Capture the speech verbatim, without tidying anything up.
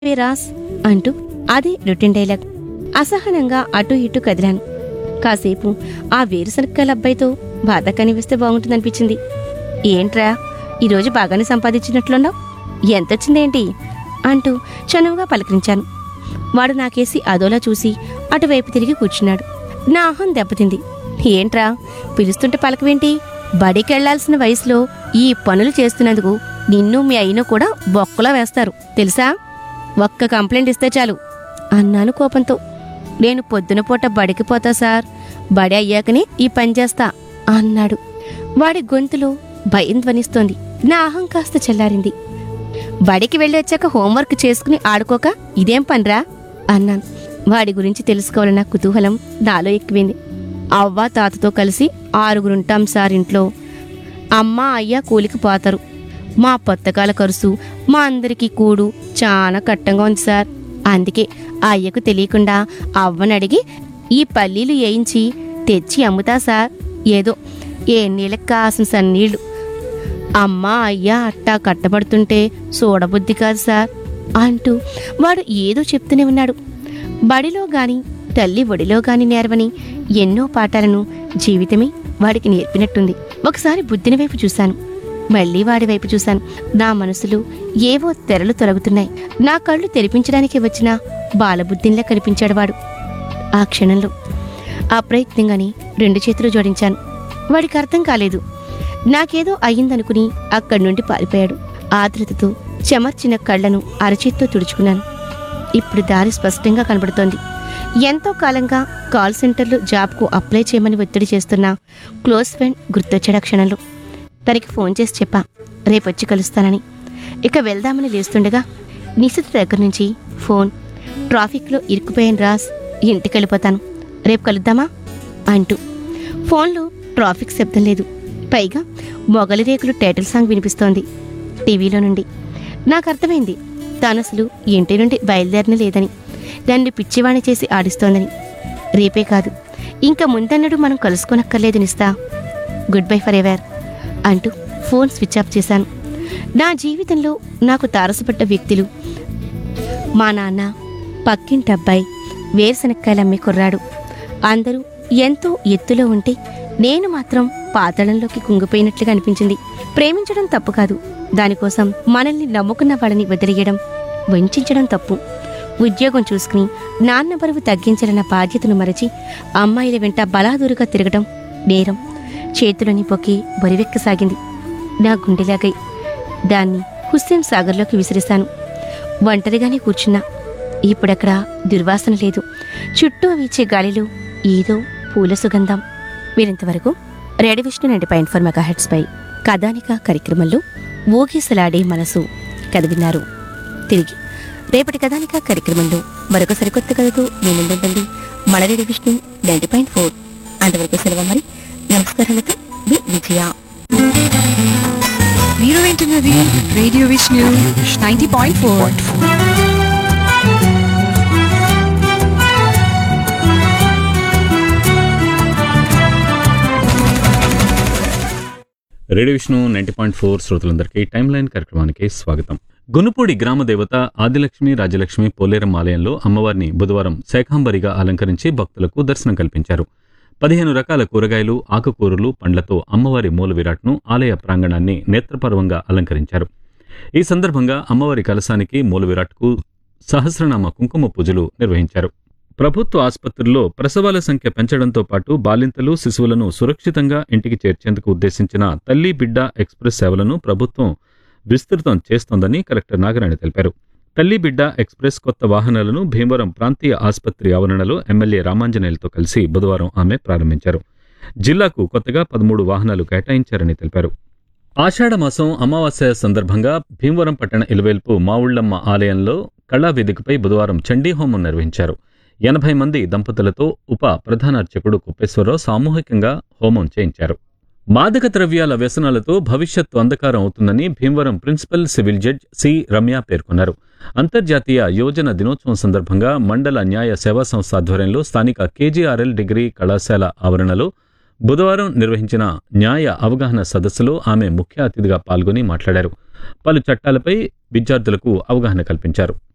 "వే Ross" అంటూ అదే routine dialogue. అసహనంగా అటూ ఇటూ కదిలాను. కాసేపు ఆ వేరుశనక్కాయల అబ్బాయితో బాధ కనిపిస్తే బాగుంటుందనిపించింది. "ఏంట్రా, ఈరోజు బాగానే సంపాదించినట్లున్నావు, ఎంతొచ్చిందేంటి?" అంటూ చనువుగా పలకరించాను. వాడు నాకేసి అదోలా చూసి అటువైపు తిరిగి కూర్చున్నాడు. నా అహం దెబ్బతింది. "ఏంట్రా, పిలుస్తుంటే పలకవేంటి? బడికెళ్లాల్సిన వయసులో ఈ పనులు చేస్తున్నందుకు నిన్ను మీ అయిన కూడా బొక్కలా వేస్తారు తెలుసా? ఒక్క కంప్లైంట్ ఇస్తే చాలు" అన్నాను కోపంతో. "నేను పొద్దున పూట బడికి పోతా సార్, బడి అయ్యాకనే ఈ పని చేస్తా" అన్నాడు. వాడి గొంతులో భయం ధ్వనిస్తోంది. నా అహం కాస్త చల్లారింది. "బడికి వెళ్ళి వచ్చాక హోంవర్క్ చేసుకుని ఆడుకోక ఇదేం పనిరా" అన్నాను. వాడి గురించి తెలుసుకోవాలన్న కుతూహలం నాలో ఎక్కువైంది. "అవ్వ తాతతో కలిసి ఆరుగురుంటాం సార్ ఇంట్లో. అమ్మ అయ్య కూలికి పోతారు. మా పుస్తకాల ఖర్చు, మా అందరికీ కూడు చాలా కట్టంగా ఉంది సార్. అందుకే అయ్యకు తెలియకుండా అవ్వని అడిగి ఈ పల్లీలు వేయించి తెచ్చి అమ్ముతా సార్. ఏదో ఏ నీళ్ళకి కాసిన సన్నీళ్ళు. అమ్మ అయ్య అట్టా కట్టబడుతుంటే చూడబుద్ధి కాదు సార్" అంటూ వాడు ఏదో చెప్తూనే ఉన్నాడు. బడిలో గాని తల్లి ఒడిలో గాని నేర్వని ఎన్నో పాఠాలను జీవితమే వాడికి నేర్పినట్టుంది. ఒకసారి బుద్ధిని వైపు చూశాను, మళ్లీ వాడి వైపు చూశాను. నా మనసులో ఏవో తెరలు తొలగుతున్నాయి. నా కళ్ళు తెరిపించడానికి వచ్చిన బాలబుద్ధినిలా కనిపించాడు వాడు. ఆ క్షణంలో అప్రయత్నంగానే రెండు చేతులు జోడించాను. వాడికి అర్థం కాలేదు. నాకేదో అయ్యిందనుకుని అక్కడి నుండి పారిపోయాడు. ఆతృతతో చెమర్చిన కళ్లను అరచేత్తో తుడుచుకున్నాను. ఇప్పుడు దారి స్పష్టంగా కనబడుతోంది. ఎంతో కాలంగా కాల్ సెంటర్లో జాబ్కు అప్లై చేయమని ఒత్తిడి చేస్తున్న క్లోజ్ ఫ్రెండ్ గుర్తొచ్చాడు ఆ క్షణంలో. తనకి ఫోన్ చేసి చెప్పా, రేపొచ్చి కలుస్తానని. ఇక వెళ్దామని లేస్తుండగా నిశిత దగ్గర నుంచి ఫోన్. "ట్రాఫిక్లో ఇరుక్కుపోయాను రాస్, ఇంటికి వెళ్ళిపోతాను, రేపు కలుద్దామా" అంటూ. ఫోన్లో ట్రాఫిక్ శబ్దం లేదు. పైగా మొగలి రేకులు టైటిల్ సాంగ్ వినిపిస్తోంది టీవీలో నుండి. నాకు అర్థమైంది, తానసలు ఇంటి నుండి బయలుదేరని లేదని, నన్ను పిచ్చివాణి చేసి ఆడిస్తోందని. రేపే కాదు, ఇంకా ముందన్నడు మనం కలుసుకోనక్కర్లేదు Nishtha. Good bye for ever అంటూ ఫోన్ స్విచ్ ఆఫ్ చేశాను. నా జీవితంలో నాకు తారసపడ్డ వ్యక్తులు: మా నాన్న, పక్కింటి అబ్బాయి, వేరుశనక్కాయలమ్మే కుర్రాడు. అందరూ ఎంతో ఎత్తులో ఉంటే నేను మాత్రం పాతాళంలోకి కుంగిపోయినట్లుగా అనిపించింది. ప్రేమించడం తప్పు కాదు, దానికోసం మనల్ని నమ్ముకున్న వాళ్ళని వదిలేయడం, వంచడం తప్పు. ఉద్యోగం చూసుకుని నాన్న బరువు తగ్గించాలన్న బాధ్యతను మరచి అమ్మాయిల వెంట బలాదూరుగా తిరగడం నేరం. చేతులని పొక్కి బరివెక్కసాగింది నా గుండెలాగై. దాన్ని హుస్సేన్ సాగర్లోకి విసిరేశాను. ఒంటరిగానే కూర్చున్నా. ఇప్పుడక్కడ దుర్వాసన లేదు. చుట్టూ వీచే గాలిలో ఏదో పూల సుగంధం. వీరింతవరకు radio Vishnu ninety point four mega hertz పై కథానిక కార్యక్రమంలో ఊగిసలాడే మనసు కథ విన్నారు. తిరిగి రేపటి కథానిక కార్యక్రమంలో మరొక సరికొత్త కథతో మీ ముందుంటుంది మన radio Vishnu ninety point four. అంతవరకు సెలవు. మరి నమస్కారాలతో మీ విజయ. మీరు వింటున్నది radio Vishnu ninety point four. Radio Vishnu ninety point four శ్రోతలందరికీ టైమ్ లైన్ కార్యక్రమానికి స్వాగతం. గునుపూడి గ్రామ దేవత ఆదిలక్ష్మి రాజలక్ష్మి పోలేరం ఆలయంలో అమ్మవారిని బుధవారం శాకాంబరిగా అలంకరించి భక్తులకు దర్శనం కల్పించారు. పదిహేను రకాల కూరగాయలు, ఆకుకూరలు, పండ్లతో అమ్మవారి మూల విరాట్ను, ఆలయ ప్రాంగణాన్ని నేత్రపర్వంగా అలంకరించారు. ఈ సందర్భంగా అమ్మవారి కలశానికి, మూల విరాట్కు సహస్రనామ కుంకుమ పూజలు నిర్వహించారు. ప్రభుత్వ ఆసుపత్రుల్లో ప్రసవాల సంఖ్య పెంచడంతో పాటు బాలింతలు, శిశువులను సురక్షితంగా ఇంటికి చేర్చేందుకు ఉద్దేశించిన తల్లి బిడ్డ ఎక్స్ప్రెస్ సేవలను ప్రభుత్వం విస్తృతం చేస్తోందని కలెక్టర్ నాగరాణి తెలిపారు. తల్లి బిడ్డ ఎక్స్ప్రెస్ కొత్త వాహనాలను భీమవరం ప్రాంతీయ ఆసుపత్రి ఆవరణలో ఎమ్మెల్యే రామాంజనేయులతో కలిసి బుధవారం ఆమె ప్రారంభించారు. జిల్లాకు కొత్తగా పదమూడు వాహనాలు కేటాయించారని తెలిపారు. ఆషాఢమాసం అమావాస్య సందర్భంగా భీమవరం పట్టణ ఇలవేల్పు మావుళ్లమ్మ ఆలయంలో కళావేదికపై బుధవారం చండీహోమం నిర్వహించారు. ఎనభై మంది దంపతులతో ఉప ప్రధాన అర్చకుడు కుప్పేశ్వరరావు సామూహికంగా హోమం చేయించారు. మాదక ద్రవ్యాల వ్యసనాలతో భవిష్యత్తు అంధకారం అవుతుందని Bhimavaram principal civil judge C Ramya పేర్కొన్నారు. అంతర్జాతీయ యువజన దినోత్సవం సందర్భంగా మండల న్యాయ సేవా సంస్థ ఆధ్వర్యంలో స్థానిక కేజీఆర్ఎల్ డిగ్రీ కళాశాల ఆవరణలో బుధవారం నిర్వహించిన న్యాయ అవగాహన సదస్సులో ఆమె ముఖ్య అతిథిగా పాల్గొని మాట్లాడారు. పలు చట్టాలపై విద్యార్థులకు అవగాహన కల్పించారు.